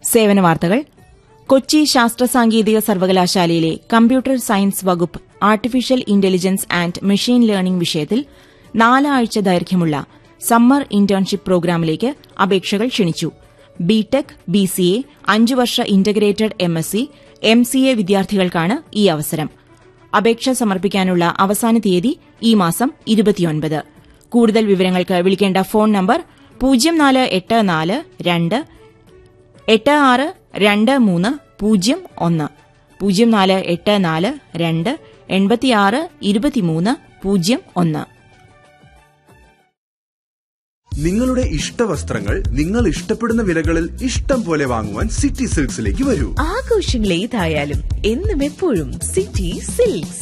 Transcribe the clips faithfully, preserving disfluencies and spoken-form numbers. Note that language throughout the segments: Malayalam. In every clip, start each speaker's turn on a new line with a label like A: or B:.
A: സേവന വാർത്തകൾ. കൊച്ചി ശാസ്ത്ര സാങ്കേതിക സർവകലാശാലയിലെ കമ്പ്യൂട്ടർ സയൻസ് വകുപ്പ് artificial intelligence and machine learning വിഷയത്തിൽ നാലാഴ്ച ദൈർഘ്യമുള്ള സമ്മർ ഇന്റേൺഷിപ്പ് പ്രോഗ്രാമിലേക്ക് അപേക്ഷകൾ ക്ഷണിച്ചു. ബിടെക്, ബിസിഎ, അഞ്ചു വർഷ ഇന്റഗ്രേറ്റഡ് എംഎസ്സി, എംസിഎ വിദ്യാർത്ഥികൾക്കാണ് ഈ അവസരം. അപേക്ഷ സമർപ്പിക്കാനുള്ള അവസാന തീയതി ഈ മാസം ഇരുപത്തിയൊൻപത്. കൂടുതൽ വിവരങ്ങൾക്ക് വിളിക്കേണ്ട ഫോൺ നമ്പർ പൂജ്യം നാല് എട്ട് നാല് രണ്ട് എട്ട് ആറ് രണ്ട് മൂന്ന് പൂജ്യം ഒന്ന് പൂജ്യം നാല് എട്ട് നാല് രണ്ട് എൺപത്തിയാറ് ഇരുപത്തിമൂന്ന് പൂജ്യം ഒന്ന്.
B: നിങ്ങളുടെ ഇഷ്ടവസ്ത്രങ്ങൾ നിങ്ങൾ ഇഷ്ടപ്പെടുന്ന വിലകളിൽ ഇഷ്ടം പോലെ വാങ്ങുവാൻ സിറ്റി സിൽക്സിലേക്ക് വരൂ.
C: ആഘോഷങ്ങൾ ഏതായാലും എന്നും എപ്പോഴും city silks.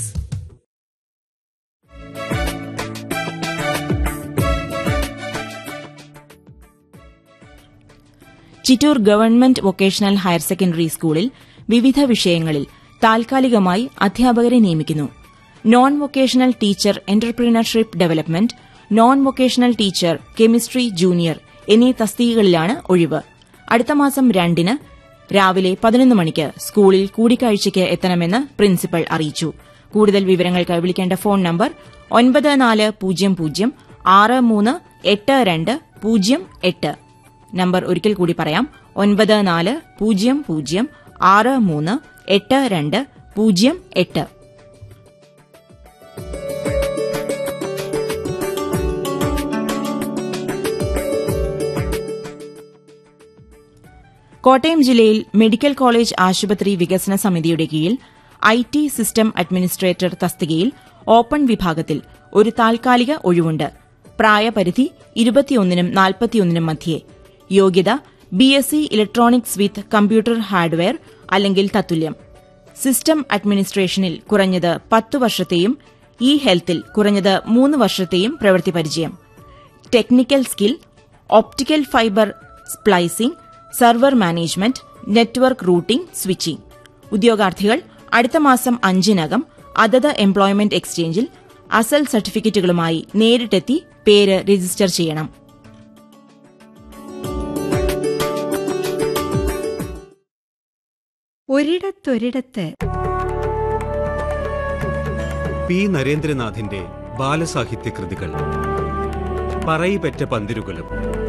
A: Chittur government vocational higher secondary സ്കൂളിൽ വിവിധ വിഷയങ്ങളിൽ താൽക്കാലികമായി അധ്യാപകരെ നിയമിക്കുന്നു. Non vocational teacher entrepreneurship development, non vocational teacher chemistry junior എന്നീ തസ്തികകളിലാണ് ഒഴിവ്. അടുത്ത മാസം രണ്ടിന് രാവിലെ പതിനൊന്ന് മണിക്ക് സ്കൂളിൽ കൂടിക്കാഴ്ചയ്ക്ക് എത്തണമെന്ന് പ്രിൻസിപ്പൽ അറിയിച്ചു. കൂടുതൽ വിവരങ്ങൾക്ക് വിളിക്കേണ്ട ഫോൺ നമ്പർ ഒൻപത് നാല് പൂജ്യം പൂജ്യം ആറ് മൂന്ന് എട്ട് രണ്ട് പൂജ്യം എട്ട്. നമ്പർ ഒരിക്കൽ കൂടി പറയാം: ഒൻപത് നാല് പൂജ്യം പൂജ്യം ആറ് മൂന്ന് എട്ട് രണ്ട് പൂജ്യം എട്ട്. കോട്ടയം ജില്ലയിൽ മെഡിക്കൽ കോളേജ് ആശുപത്രി വികസന സമിതിയുടെ കീഴിൽ ഐ ടി സിസ്റ്റം അഡ്മിനിസ്ട്രേറ്റർ തസ്തികയിൽ ഓപ്പൺ വിഭാഗത്തിൽ ഒരു താൽക്കാലിക ഒഴിവുണ്ട്. പ്രായപരിധി ഇരുപത്തിയൊന്നിനും നാൽപ്പത്തിയൊന്നിനും മധ്യേ. യോഗ്യത BSc electronics with computer hardware അല്ലെങ്കിൽ തത്തുല്യം. സിസ്റ്റം അഡ്മിനിസ്ട്രേഷനിൽ കുറഞ്ഞത് പത്തു വർഷത്തെയും ഇ ഹെൽത്തിൽ കുറഞ്ഞത് മൂന്ന് വർഷത്തെയും പ്രവൃത്തി പരിചയം. Technical skill optical fibre splicing, server management, network routing, switching. ഉദ്യോഗാർത്ഥികൾ അടുത്ത മാസം അഞ്ചിനകം അതത് എംപ്ലോയ്മെന്റ് എക്സ്ചേഞ്ചിൽ അസൽ സർട്ടിഫിക്കറ്റുകളുമായി നേരിട്ടെത്തി പേര് രജിസ്റ്റർ ചെയ്യണം.
D: ഒരിടത്തൊരിടത്ത്
E: പി നരേന്ദ്രനാഥിന്റെ ബാലസാഹിത്യ കൃതികൾ. പറയിപെറ്റ പന്തിരുകളും.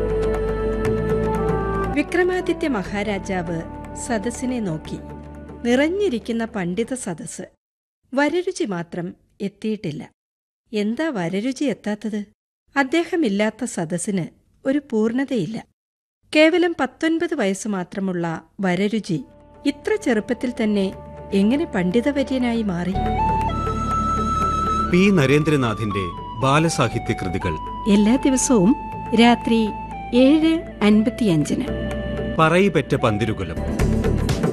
D: വിക്രമാദിത്യ മഹാരാജാവ് സദസ്സിനെ നോക്കി. നിറഞ്ഞിരിക്കുന്ന പണ്ഡിത സദസ്സ്. വരരുചി മാത്രം എത്തിയിട്ടില്ല. എന്താ വരരുചി എത്താത്തത്? അദ്ദേഹമില്ലാത്ത സദസ്സിന് ഒരു പൂർണ്ണതയില്ല. കേവലം പത്തൊൻപത് വയസ്സ് മാത്രമുള്ള വരരുചി ഇത്ര ചെറുപ്പത്തിൽ തന്നെ എങ്ങനെ പണ്ഡിതവര്യനായി മാറി?
E: പി നരേന്ദ്രനാഥിന്റെ ബാലസാഹിത്യ കൃതികൾ
D: എല്ലാ ദിവസവും രാത്രി ഏഴ് അൻപത്തിയഞ്ചിന്.
E: പറയിപെറ്റ പന്തിരുകളും.